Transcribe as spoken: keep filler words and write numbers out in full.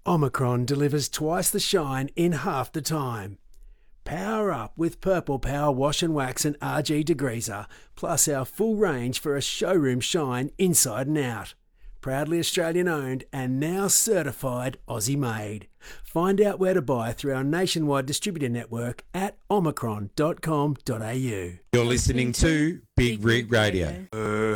Omicron delivers twice the shine in half the time. Power up with Purple Power Wash and Wax and R G Degreaser, plus our full range for a showroom shine inside and out. Proudly Australian owned and now certified Aussie made. Find out where to buy through our nationwide distributor network at omicron dot com dot a u. You're listening to Big Rig Radio. Uh,